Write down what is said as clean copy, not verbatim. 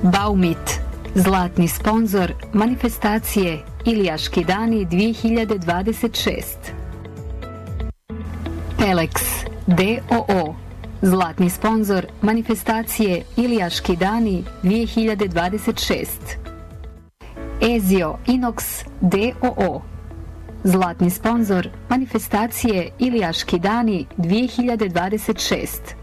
Baumit, zlatni sponzor manifestacije Ilijaški dani 2026. Pelex d.o.o. zlatni sponzor manifestacije Ilijaški dani 2026. Ezio Inox d.o.o. zlatni sponzor manifestacije Ilijaški dani 2026.